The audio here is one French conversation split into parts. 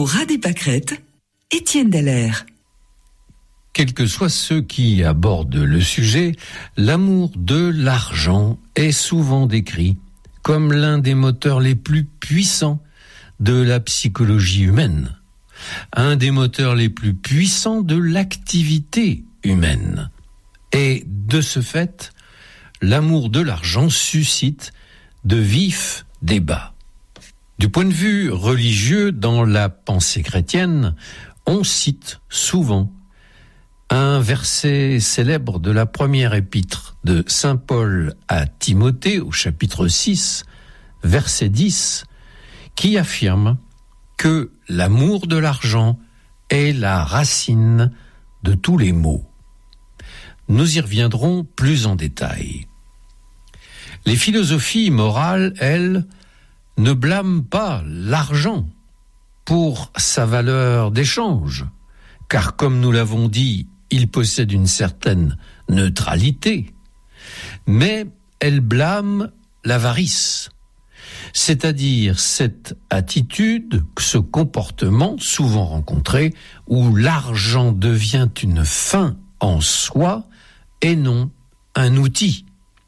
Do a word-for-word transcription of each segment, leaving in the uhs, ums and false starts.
Au ras des pâquerettes, Étienne Dallaire. Quels que soient ceux qui abordent le sujet, l'amour de l'argent est souvent décrit comme l'un des moteurs les plus puissants de la psychologie humaine, un des moteurs les plus puissants de l'activité humaine. Et de ce fait, l'amour de l'argent suscite de vifs débats. Du point de vue religieux, dans la pensée chrétienne, on cite souvent un verset célèbre de la première épître de saint Paul à Timothée, au chapitre six, verset dix, qui affirme que l'amour de l'argent est la racine de tous les maux. Nous y reviendrons plus en détail. Les philosophies morales, elles, ne blâment pas l'argent pour sa valeur d'échange, car comme nous l'avons dit, il possède une certaine neutralité, mais elles blâment l'avarice, c'est-à-dire cette attitude, ce comportement souvent rencontré où l'argent devient une fin en soi et non un outil,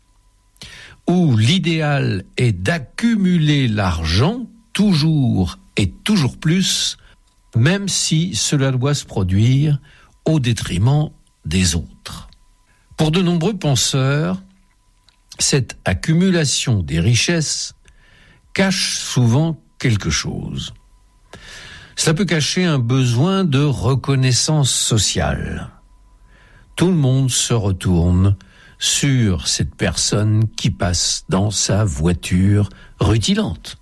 où l'idéal est d'accumuler l'argent toujours et toujours plus, même si cela doit se produire au détriment des autres. Pour de nombreux penseurs, cette accumulation des richesses cache souvent quelque chose. Cela peut cacher un besoin de reconnaissance sociale. Tout le monde se retourne sur cette personne qui passe dans sa voiture rutilante.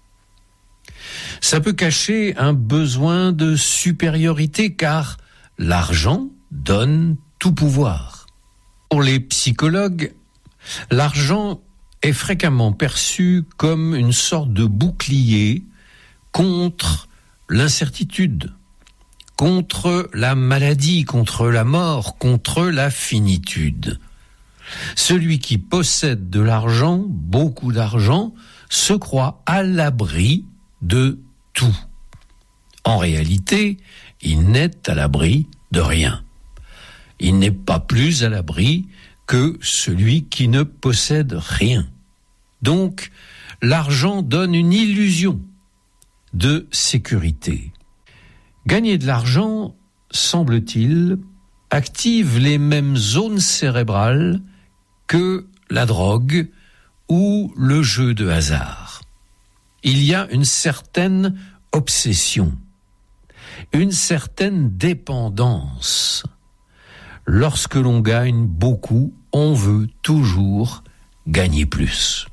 Ça peut cacher un besoin de supériorité car l'argent donne tout pouvoir. Pour les psychologues, l'argent est fréquemment perçu comme une sorte de bouclier contre l'incertitude, contre la maladie, contre la mort, contre la finitude. Celui qui possède de l'argent, beaucoup d'argent, se croit à l'abri de tout. En réalité, il n'est à l'abri de rien. Il n'est pas plus à l'abri que celui qui ne possède rien. Donc, l'argent donne une illusion de sécurité. Gagner de l'argent, semble-t-il, active les mêmes zones cérébrales que la drogue ou le jeu de hasard. Il y a une certaine obsession, une certaine dépendance. Lorsque l'on gagne beaucoup, on veut toujours gagner plus.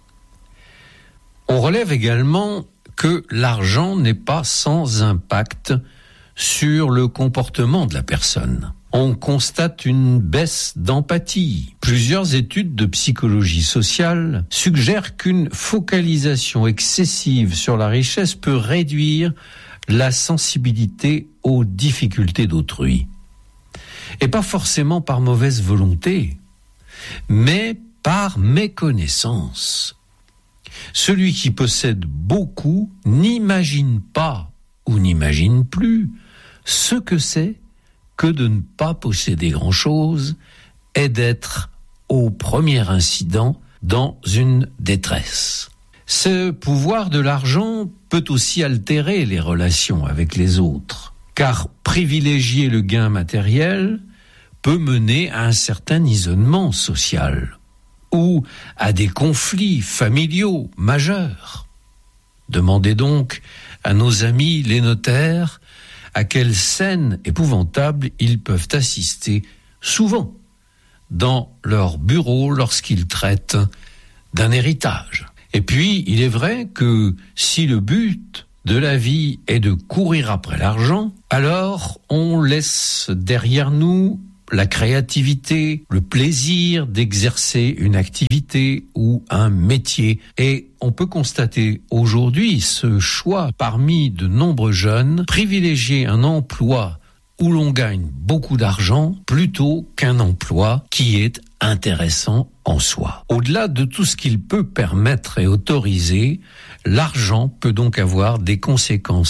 On relève également que l'argent n'est pas sans impact sur le comportement de la personne. On constate une baisse d'empathie. Plusieurs études de psychologie sociale suggèrent qu'une focalisation excessive sur la richesse peut réduire la sensibilité aux difficultés d'autrui. Et pas forcément par mauvaise volonté, mais par méconnaissance. Celui qui possède beaucoup n'imagine pas ou n'imagine plus ce que c'est que de ne pas posséder grand-chose et d'être au premier incident dans une détresse. Ce pouvoir de l'argent peut aussi altérer les relations avec les autres, car privilégier le gain matériel peut mener à un certain isolement social ou à des conflits familiaux majeurs. Demandez donc à nos amis les notaires à quelle scène épouvantable ils peuvent assister souvent dans leur bureau lorsqu'ils traitent d'un héritage. Et puis, il est vrai que si le but de la vie est de courir après l'argent, alors on laisse derrière nous la créativité, le plaisir d'exercer une activité ou un métier. Et on peut constater aujourd'hui ce choix parmi de nombreux jeunes, privilégier un emploi où l'on gagne beaucoup d'argent plutôt qu'un emploi qui est intéressant en soi. Au-delà de tout ce qu'il peut permettre et autoriser, l'argent peut donc avoir des conséquences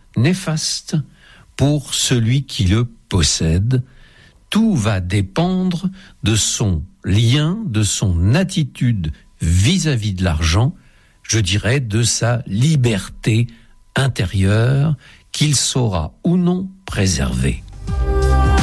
néfaste pour celui qui le possède. Tout va dépendre de son lien, de son attitude vis-à-vis de l'argent, je dirais de sa liberté intérieure qu'il saura ou non préserver.